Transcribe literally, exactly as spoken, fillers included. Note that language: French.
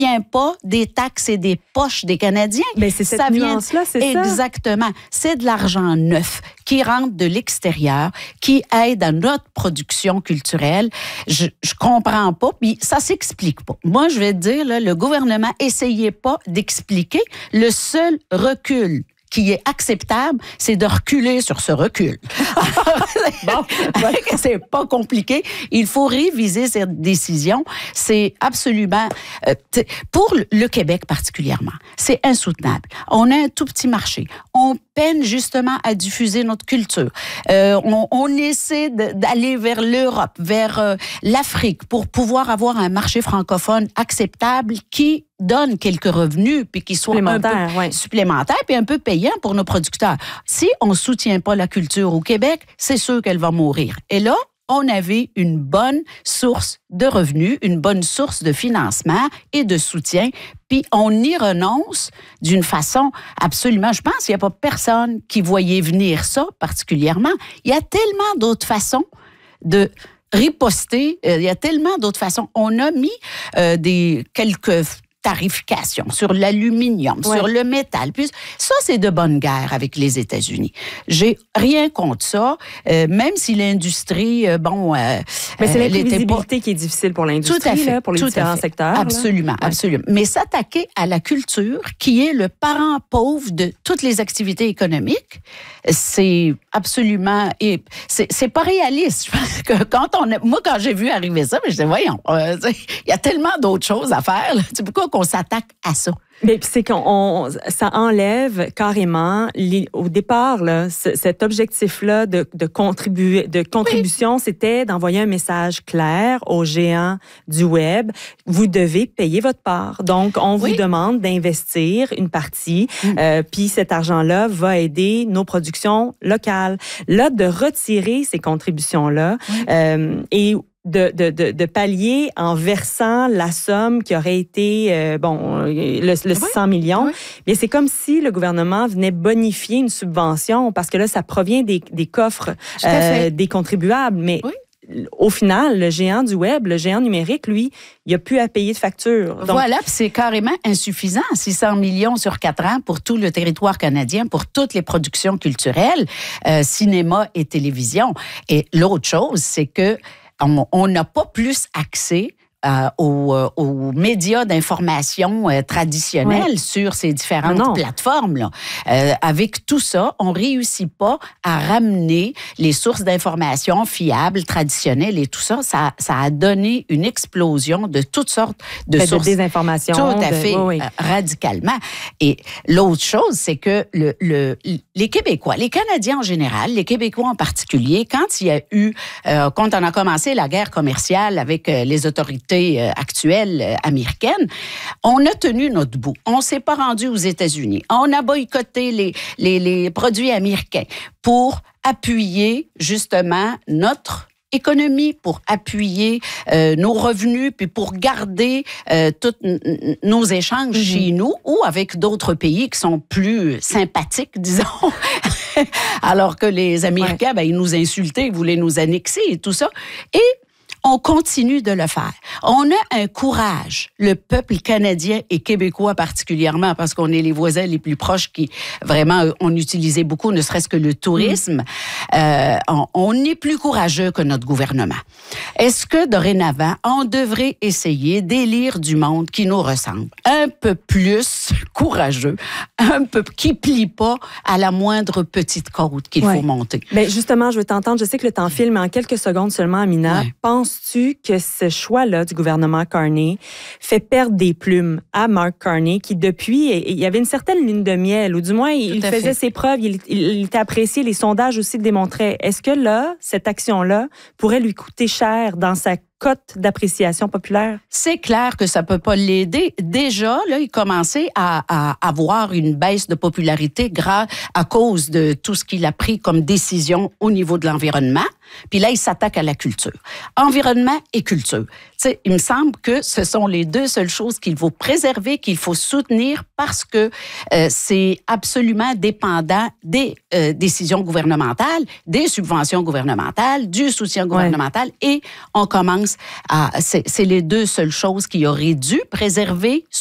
vient pas des taxes et des poches des Canadiens. Mais c'est cette ça nuance-là, c'est ça? Exactement. C'est de l'argent neuf qui rentre de l'extérieur, qui aide à notre production culturelle. Je, je comprends pas, puis ça s'explique pas. Moi, je vais te dire, là, le gouvernement, essayez pas d'expliquer. Le seul recul qui est acceptable, c'est de reculer sur ce recul. Bon, c'est pas compliqué. Il faut réviser cette décision. C'est absolument... Euh, pour le Québec particulièrement, c'est insoutenable. On a un tout petit marché. On peine justement à diffuser notre culture. Euh, on, on essaie de, d'aller vers l'Europe, vers euh, l'Afrique, pour pouvoir avoir un marché francophone acceptable qui donne quelques revenus puis qui soit un peu ouais. supplémentaire puis un peu payant pour nos producteurs. Si on soutient pas la culture au Québec, c'est sûr qu'elle va mourir. Et là, on avait une bonne source de revenus, une bonne source de financement et de soutien, puis on y renonce d'une façon absolument... Je pense qu'il n'y a pas personne qui voyait venir ça particulièrement. Il y a tellement d'autres façons de riposter, il y a tellement d'autres façons. On a mis euh, des quelques... tarification sur l'aluminium, ouais. sur le métal. Puis ça, c'est de bonne guerre avec les États-Unis. J'ai rien contre ça, euh, même si l'industrie, euh, bon... Euh, Mais c'est l'imprévisibilité pas... qui est difficile pour l'industrie, tout à fait, là, pour les tout différents secteurs. Absolument, là. absolument. Mais s'attaquer à la culture, qui est le parent pauvre de toutes les activités économiques, c'est absolument... Et c'est, c'est pas réaliste. Je pense que quand on a... Moi, quand j'ai vu arriver ça, je disais, voyons, il euh, y a tellement d'autres choses à faire. Là. C'est pourquoi qu'on s'attaque à ça. Mais c'est qu'on on, ça enlève carrément les, au départ là, c- cet objectif-là de, de contribuer, de contribution, oui. c'était d'envoyer un message clair aux géants du web. Vous devez payer votre part. Donc, on oui. vous demande d'investir une partie, mmh. euh, puis cet argent-là va aider nos productions locales. Là, de retirer ces contributions-là oui. euh, et De, de, de, de pallier en versant la somme qui aurait été, euh, bon, le, le oui, six cents millions. Oui. Mais c'est comme si le gouvernement venait bonifier une subvention parce que là, ça provient des, des coffres euh, des contribuables. Mais oui. au final, le géant du web, le géant numérique, lui, il n'a plus à payer de facture. Donc, voilà, puis c'est carrément insuffisant. six cents millions sur quatre ans pour tout le territoire canadien, pour toutes les productions culturelles, euh, cinéma et télévision. Et l'autre chose, c'est que on n'a pas plus accès euh, aux, euh, aux médias d'information euh, traditionnels oui. sur ces différentes non. plateformes. Là. Euh, avec tout ça, on ne réussit pas à ramener les sources d'information fiables, traditionnelles et tout ça. Ça, ça a donné une explosion de toutes sortes de de sources. De désinformation. Tout à de, fait, oui, oui. Euh, radicalement. Et l'autre chose, c'est que le, le, les Québécois, les Canadiens en général, les Québécois en particulier, quand il y a eu, euh, quand on a commencé la guerre commerciale avec euh, les autorités actuelle américaine, on a tenu notre bout. On ne s'est pas rendu aux États-Unis. On a boycotté les, les, les produits américains pour appuyer justement notre économie, pour appuyer euh, nos revenus, puis pour garder euh, tous n- nos échanges mm-hmm. chez nous ou avec d'autres pays qui sont plus sympathiques, disons. Alors que les Américains, ouais. ben, ils nous insultaient, ils voulaient nous annexer et tout ça. Et on continue de le faire. On a un courage, le peuple canadien et québécois particulièrement, parce qu'on est les voisins les plus proches qui, vraiment, on utilisait beaucoup, ne serait-ce que le tourisme. Mmh. Euh, on, on est plus courageux que notre gouvernement. Est-ce que, dorénavant, on devrait essayer d'élire du monde qui nous ressemble? Un peu plus courageux, un peu, qui plie pas à la moindre petite côte qu'il ouais. faut monter. Bien, justement, je veux t'entendre. Je sais que le temps file, mais en quelques secondes seulement, Amina, ouais. pense Penses-tu que ce choix-là du gouvernement Carney fait perdre des plumes à Mark Carney, qui depuis, il y avait une certaine lune de miel, ou du moins, il faisait fait. ses preuves, il, il était apprécié, les sondages aussi le démontraient. Est-ce que là, cette action-là pourrait lui coûter cher dans sa cote d'appréciation populaire? C'est clair que ça peut pas l'aider. Déjà, là, il commençait à, à avoir une baisse de popularité grâce à cause de tout ce qu'il a pris comme décision au niveau de l'environnement. Puis là, il s'attaque à la culture. Environnement et culture. Tu sais, il me semble que ce sont les deux seules choses qu'il faut préserver, qu'il faut soutenir parce que euh, c'est absolument dépendant des euh, décisions gouvernementales, des subventions gouvernementales, du soutien gouvernemental ouais. et on commence pense à... C'est, c'est les deux seules choses qui auraient dû préserver